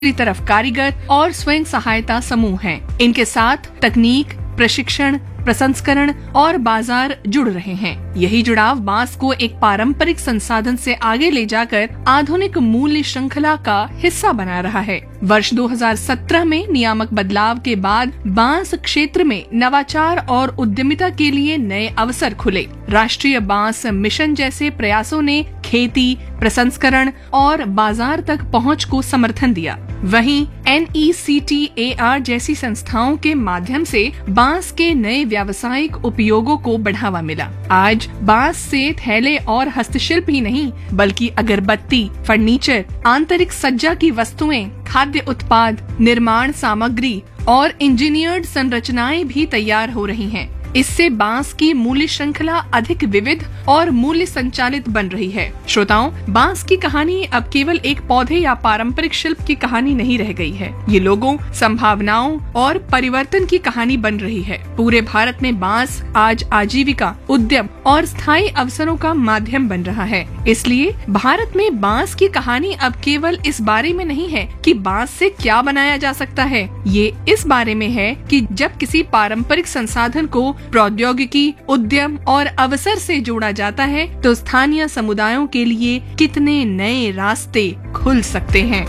दूसरी तरफ कारीगर और स्वयं सहायता समूह हैं। इनके साथ तकनीक, प्रशिक्षण, प्रसंस्करण और बाजार जुड़ रहे हैं। यही जुड़ाव बांस को एक पारंपरिक संसाधन से आगे ले जाकर आधुनिक मूल्य श्रृंखला का हिस्सा बना रहा है। वर्ष 2017 में नियामक बदलाव के बाद बांस क्षेत्र में नवाचार और उद्यमिता के लिए नए अवसर खुले। राष्ट्रीय बांस मिशन जैसे प्रयासों ने खेती, प्रसंस्करण और बाजार तक पहुंच को समर्थन दिया। वहीं NECTAR जैसी संस्थाओं के माध्यम से बांस के नए व्यावसायिक उपयोगों को बढ़ावा मिला। आज बांस से थैले और हस्तशिल्प ही नहीं बल्कि अगरबत्ती, फर्नीचर, आंतरिक सज्जा की वस्तुएं, खाद्य उत्पाद, निर्माण सामग्री और इंजीनियर्ड संरचनाएं भी तैयार हो रही हैं। इससे बांस की मूल्य श्रृंखला अधिक विविध और मूल्य संचालित बन रही है। श्रोताओं, बांस की कहानी अब केवल एक पौधे या पारंपरिक शिल्प की कहानी नहीं रह गई है। ये लोगों, संभावनाओं और परिवर्तन की कहानी बन रही है। पूरे भारत में बांस आज आजीविका, उद्यम और स्थायी अवसरों का माध्यम बन रहा है। इसलिए भारत में बांस की कहानी अब केवल इस बारे में नहीं है कि बांस से क्या बनाया जा सकता है। ये इस बारे में है कि जब किसी पारंपरिक संसाधन को प्रौद्योगिकी, उद्यम और अवसर से जोड़ा जाता है तो स्थानीय समुदायों के लिए कितने नए रास्ते खुल सकते हैं।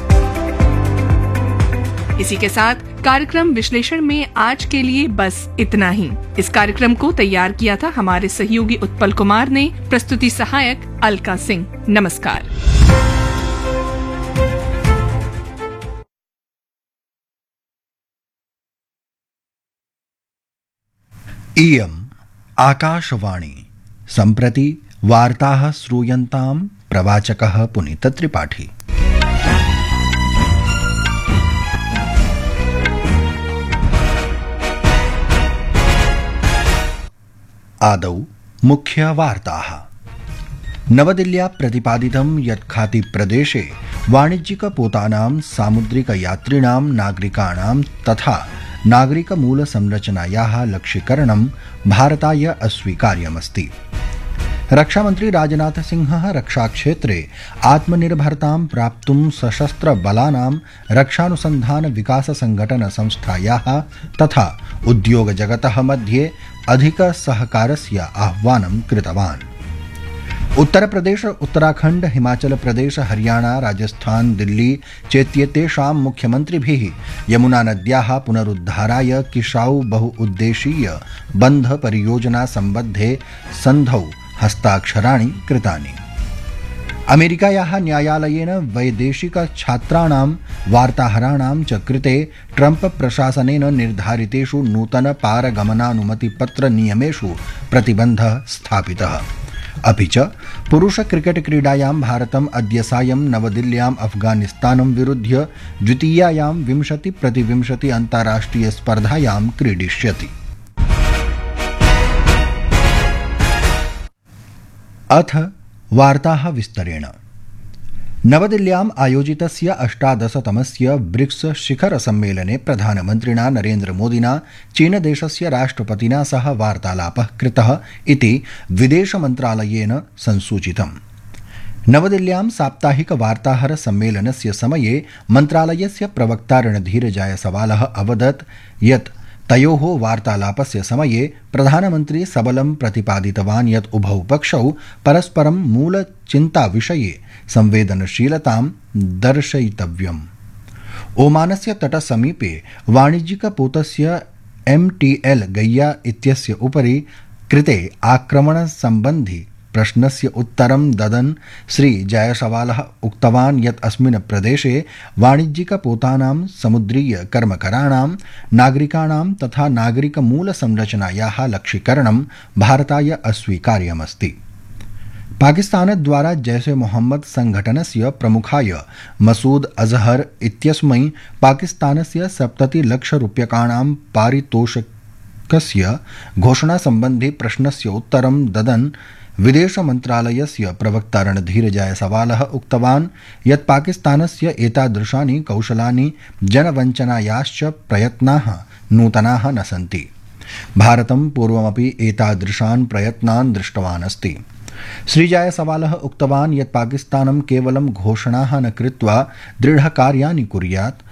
इसी के साथ कार्यक्रम विश्लेषण में आज के लिए बस इतना ही। इस कार्यक्रम को तैयार किया था हमारे सहयोगी उत्पल कुमार ने। प्रस्तुति सहायक अलका सिंह। नमस्कार। इयम् आकाशवाणी। सम्प्रति वार्ताः श्रूयन्ताम् प्रवाचकः पुनीत त्रिपाठी। आदौ मुख्यवार्ताः। नवदिल्ल्या प्रतिपादितं यत् खातीप्रदेशे वाणिज्यिकपोतानां, सामुद्रिकयात्रिणां, नागरिकाणां तथा नागरिकमूलसंरचनायाः लक्ष्यीकरणं भारताय अस्वीकार्यमस्ति। रक्षामन्त्री राजनाथ सिंहः रक्षाक्षेत्रे आत्मनिर्भरतां प्राप्तुं सशस्त्रबलानां रक्षानुसन्धान विकास संघटन संस्थायाः तथा उद्योगजगतः मध्ये अधिकसहकारस्य आह्वानं कृतवान्। उत्तर प्रदेश, उत्तराखण्ड, हिमाचल प्रदेश, हरियाणा, राजस्थान, दिल्ली चेत्येतेषां मुख्यमन्त्रिभिः यमुनानद्याः पुनरुद्धाराय किशाऊ बहुउद्देशीय बन्ध परियोजना सम्बद्धे सन्धौ हस्ताक्षराणि कृतानि। अमेरिकायाः न्यायालयेन वैदेशिक छात्राणां, वार्ताहराणां च कृते ट्रम्प प्रशासनेन निर्धारितेषु नूतन पारगमनानुमतिपत्र नियमेषु प्रतिबन्धः स्थापितः। अपि च पुरुष क्रिकेट क्रीडायां भारतम् अद्य सायं नवदिल्ल्याम् अफगानिस्तानं विरुध्य द्वितीयायां 20-20 अन्ताराष्ट्रिय स्पर्धायां क्रीडिष्यति। अथ वार्ताः विस्तरेण। नवदिल्ल्याम् आयोजितस्य 18तमस्य ब्रिक्स शिखर सम्मेलने प्रधानमन्त्रिणा नरेन्द्र मोदिना चीनदेशस्य राष्ट्रपतिना सह वार्तालापः कृतः इति विदेशमन्त्रालयेन संसूचितम्। नवदिल्ल्यां साप्ताहिक वार्ताहर सम्मेलनस्य समये मन्त्रालयस्य प्रवक्ता रणधीर जायसवालः अवदत् यत् तयोः वार्तालापस्य समये प्रधानमन्त्री सबलं प्रतिपादितवान् यत् उभौ पक्षौ परस्परं मूलचिन्ताविषये संवेदनशीलतां दर्शयितव्यम्। ओमानस्य तटसमीपे वाणिज्यिकपोतस्य MTL गैया इत्यस्य उपरि कृते आक्रमणसम्बन्धि प्रश्नस्य उत्तरं ददन् श्री जायसवालः उक्तवान् यत् अस्मिन् प्रदेशे वाणिज्यिकपोतानां, समुद्रीय कर्मकराणां, नागरिकाणां तथा नागरिकमूलसंरचनायाः लक्ष्यीकरणं भारताय अस्वीकार्यमस्ति। पाकिस्तानद्वारा जैशे मोहम्मद संघटनस्य प्रमुखाय मसूद अजहर इत्यस्मै पाकिस्तानस्य 70 लक्षरूप्यकाणां पारितोषिकस्य घोषणासम्बन्धि प्रश्नस्य उत्तरं ददन् विदेशमन्त्रालयस्य प्रवक्ता रणधीर जायसवालः उक्तवान् यत् पाकिस्तानस्य एतादृशानि कौशलानि जनवञ्चनायाश्च प्रयत्नाः नूतनाः न सन्ति। भारतं पूर्वमपि एतादृशान् प्रयत्नान् दृष्टवान् अस्ति। श्रीजायसवालः उक्तवान् यत् पाकिस्तानं केवलं घोषणाः न कृत्वा दृढकार्याणि कुर्यात्,